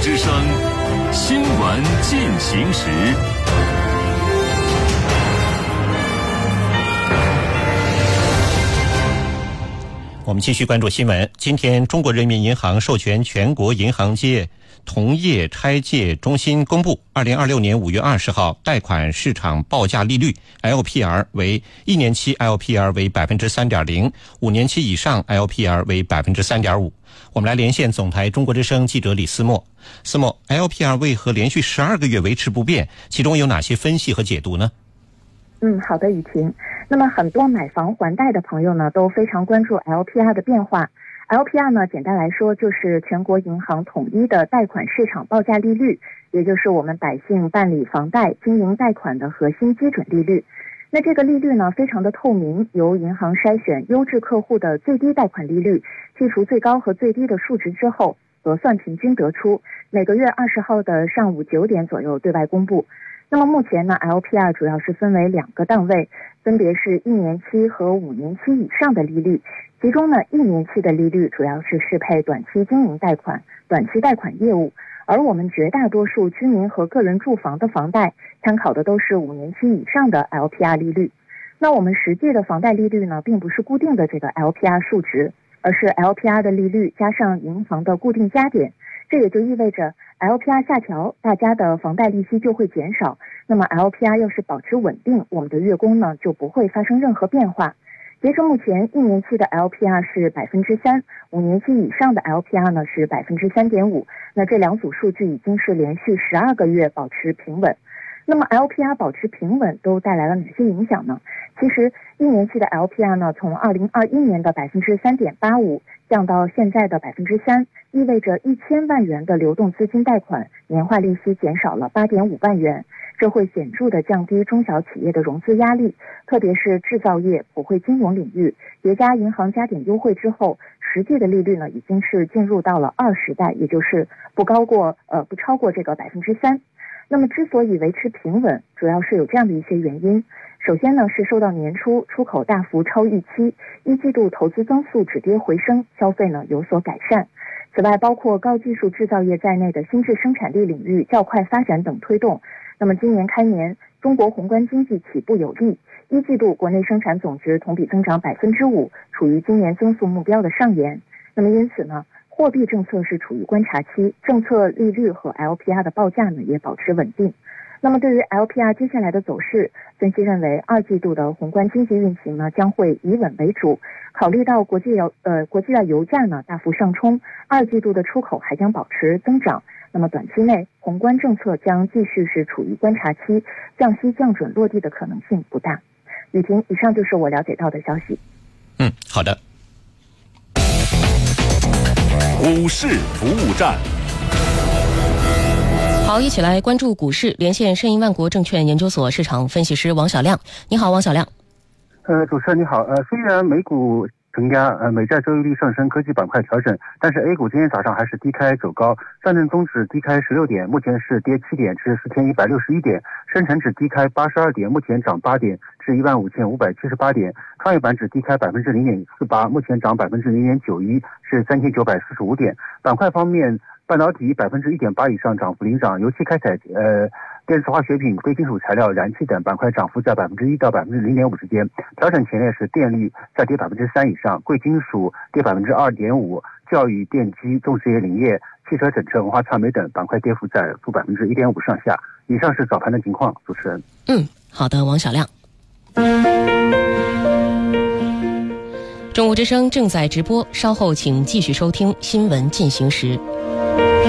之声新闻进行时。 我们继续关注新闻。今天，中国人民银行授权全国银行界同业拆借中心公布2026年5月20号贷款市场报价利率 LPR 为1年期 LPR 为 3.0%，5年期以上 LPR 为 3.5%。我们来连线总台中国之声记者李思墨。思墨， LPR 为何连续12个月维持不变？其中有哪些分析和解读呢？ 好的，雨婷。那么很多买房还贷的朋友呢，都非常关注 LPR 的变化。LPR 呢，简单来说就是全国银行统一的贷款市场报价利率，也就是我们百姓办理房贷、经营贷款的核心基准利率。那这个利率呢，非常的透明，由银行筛选优质客户的最低贷款利率，剔除最高和最低的数值之后，核算平均得出，每个月20号的上午9点左右对外公布。那么目前呢 ，LPR 主要是分为2个档位，分别是1年期和5年期以上的利率。其中呢，1年期的利率主要是适配短期经营贷款、短期贷款业务，而我们绝大多数居民和个人住房的房贷，参考的都是5年期以上的 LPR 利率。那我们实际的房贷利率呢，并不是固定的这个 LPR 数值，而是 LPR 的利率加上银行的固定加点。这也就意味着 LPR 下调，大家的房贷利息就会减少。那么 LPR 要是保持稳定，我们的月供呢就不会发生任何变化。截至目前，1年期的 LPR 是 3%，5年期以上的 LPR 呢是 3.5%。那这2组数据已经是连续12个月保持平稳。那么 LPR 保持平稳都带来了哪些影响呢？其实1年期的 LPR 呢，从2021年的 3.85% 降到现在的 3%， 意味着1000万元的流动资金贷款年化利息减少了 8.5万元，这会显著的降低中小企业的融资压力，特别是制造业、普惠金融领域，叠加银行加点优惠之后，实际的利率呢已经是进入到了20代，也就是不超过这个 3%。那么之所以维持平稳，主要是有这样的一些原因。首先呢，是受到年初出口大幅超预期，1季度投资增速止跌回升，消费呢有所改善。此外，包括高技术制造业在内的新质生产力领域较快发展等推动。那么今年开年，中国宏观经济起步有力，1季度国内生产总值同比增长 5%， 处于今年增速目标的上沿。那么因此呢，货币政策是处于观察期，政策利率和 LPR 的报价呢也保持稳定。那么对于 LPR 接下来的走势，分析认为2季度的宏观经济运行呢将会以稳为主。考虑到国际的油价呢大幅上冲，2季度的出口还将保持增长。那么短期内宏观政策将继续是处于观察期，降息降准落地的可能性不大。雨婷，以上就是我了解到的消息。 好的。 股市服务站。 好，一起来关注股市，连线申银万国证券研究所市场分析师王小亮。你好，王小亮。 主持人你好。虽然美股承压，美债收益率上升，科技板块调整，但是 A 股今天早上还是低开走高，上证综指低开16点，目前是跌7点，至4161点；深成指低开82点，目前涨8点，至15578点；创业板指低开 0.48%， 目前涨 0.91%， 是3945点。板块方面，半导体 1.8% 以上涨幅领涨，油气开采、电子化学品、贵金属材料、燃气等板块涨幅在 1% 到 0.5% 之间。调整前列是电力再跌 3% 以上，贵金属跌 2.5%， 教育、电机、重实业林业、汽车整车、文化传媒等板块跌幅在负 1.5% 上下。以上是早盘的情况，主持人。 好的，王小亮。中国之声正在直播，稍后请继续收听新闻进行时。